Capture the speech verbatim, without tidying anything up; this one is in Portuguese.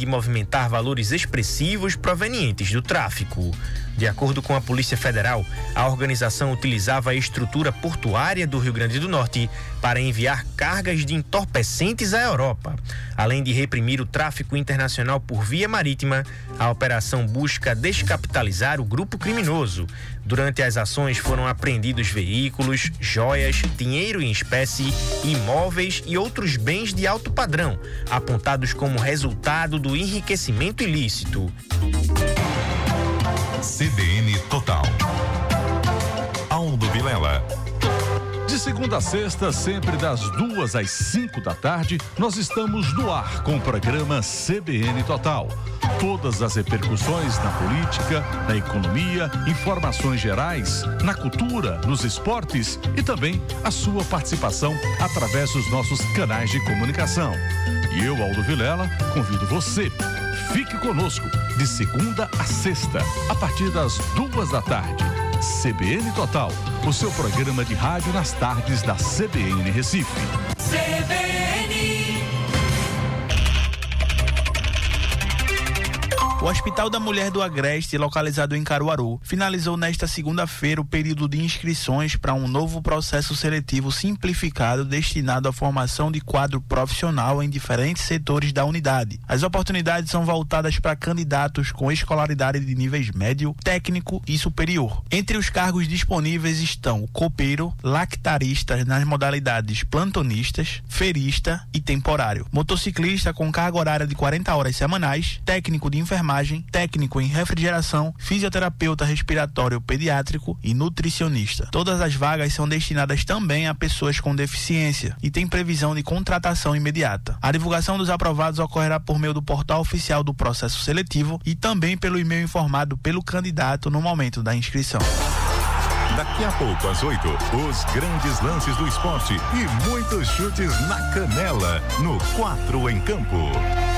de movimentar valores expressivos provenientes do tráfico. De acordo com a Polícia Federal, a organização utilizava a estrutura portuária do Rio Grande do Norte para enviar cargas de entorpecentes à Europa. Além de reprimir o tráfico internacional por via marítima, a operação busca descapitalizar o grupo criminoso. Durante as ações foram apreendidos veículos, joias, dinheiro em espécie, imóveis e outros bens de alto padrão, apontados como resultado do enriquecimento ilícito. C B N Total. Aldo Vilela. De segunda a sexta, sempre das duas às cinco da tarde, nós estamos no ar com o programa C B N Total. Todas as repercussões na política, na economia, informações gerais, na cultura, nos esportes e também a sua participação através dos nossos canais de comunicação. E eu, Aldo Vilela, convido você. Fique conosco de segunda a sexta, a partir das duas da tarde. C B N Total, o seu programa de rádio nas tardes da C B N Recife. C B N. O Hospital da Mulher do Agreste, localizado em Caruaru, finalizou nesta segunda-feira o período de inscrições para um novo processo seletivo simplificado destinado à formação de quadro profissional em diferentes setores da unidade. As oportunidades são voltadas para candidatos com escolaridade de níveis médio, técnico e superior. Entre os cargos disponíveis estão copeiro, lactarista nas modalidades plantonistas, ferista e temporário, motociclista com carga horária de quarenta horas semanais, técnico de enfermagem, técnico em refrigeração, fisioterapeuta respiratório pediátrico e nutricionista. Todas as vagas são destinadas também a pessoas com deficiência e tem previsão de contratação imediata. A divulgação dos aprovados ocorrerá por meio do portal oficial do processo seletivo e também pelo e-mail informado pelo candidato no momento da inscrição. Daqui a pouco, às oito, os grandes lances do esporte e muitos chutes na canela, no Quatro em Campo.